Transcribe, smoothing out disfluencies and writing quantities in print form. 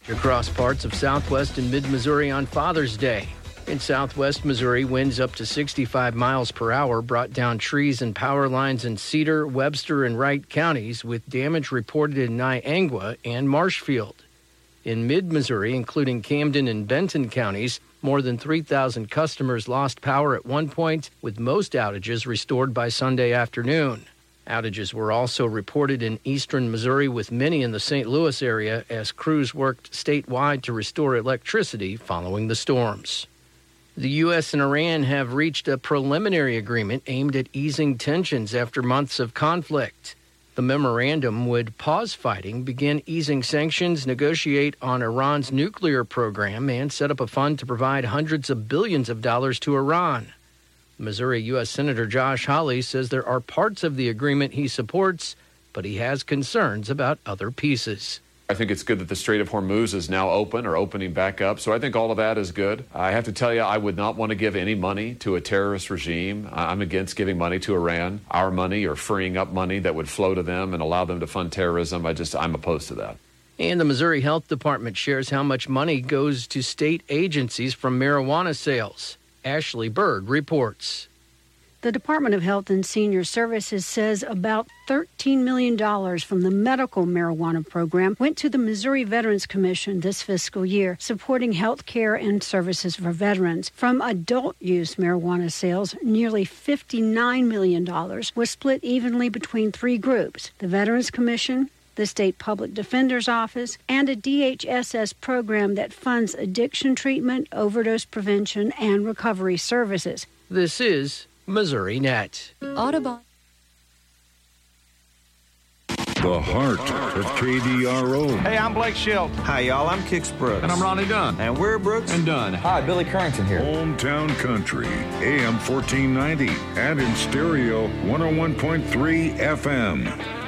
Across parts of southwest and mid-Missouri on Father's Day. In southwest Missouri, winds up to 65 miles per hour brought down trees and power lines in Cedar, Webster, and Wright counties, with damage reported in Niangua and Marshfield. In mid-Missouri, including Camden and Benton counties, more than 3,000 customers lost power at one point, with most outages restored by Sunday afternoon. Outages were also reported in eastern Missouri, with many in the St. Louis area, as crews worked statewide to restore electricity following the storms. The U.S. and Iran have reached a preliminary agreement aimed at easing tensions after months of conflict. The memorandum would pause fighting, begin easing sanctions, negotiate on Iran's nuclear program, and set up a fund to provide hundreds of billions of dollars to Iran. Missouri U.S. Senator Josh Hawley says there are parts of the agreement he supports, but he has concerns about other pieces. I think it's good that the Strait of Hormuz is now open or opening back up. So I think all of that is good. I have to tell you, I would not want to give any money to a terrorist regime. I'm against giving money to Iran, our money, or freeing up money that would flow to them and allow them to fund terrorism. I'm opposed to that. And the Missouri Health Department shares how much money goes to state agencies from marijuana sales. Ashley Berg reports. The Department of Health and Senior Services says about $13 million from the medical marijuana program went to the Missouri Veterans Commission this fiscal year, supporting health care and services for veterans. From adult use marijuana sales, nearly $59 million was split evenly between three groups: the Veterans Commission, the State Public Defender's Office, and a DHSS program that funds addiction treatment, overdose prevention, and recovery services. This is Missouri Net. Audubon. The heart of KDRO. Hey, I'm Blake Shelton. Hi, y'all. I'm Kix Brooks. And I'm Ronnie Dunn. And we're Brooks and Dunn. Hi, Billy Currington here. Hometown Country, AM 1490, and in stereo 101.3 FM.